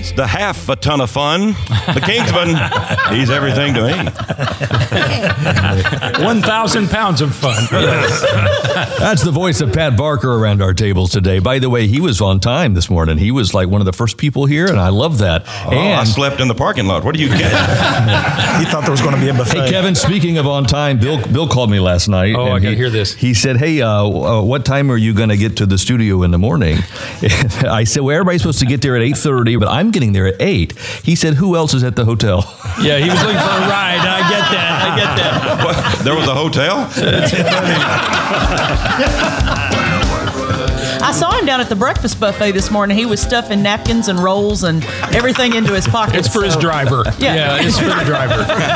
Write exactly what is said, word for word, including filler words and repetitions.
That's the half a ton of fun. The Kingsman, he's everything to me. one thousand pounds of fun. That's the voice of Pat Barker around our tables today. By the way, he was on time this morning. He was like one of the first people here, and I love that. Oh, and I slept in the parking lot. What do you get? He thought there was going to be a buffet. Hey, Kevin, speaking of on time, Bill Bill called me last night. Oh, and I he, gotta hear this. He said, hey, uh, uh, what time are you going to get to the studio in the morning? I said, well, everybody's supposed to get there at eight thirty, but I'm getting there at eight. He said, who else is at the hotel? Yeah, he was looking for a ride. I get that. I get that. What? There was a hotel? I saw him down at the breakfast buffet this morning. He was stuffing napkins and rolls and everything into his pockets. It's for his so- driver. Yeah. yeah, it's for the driver.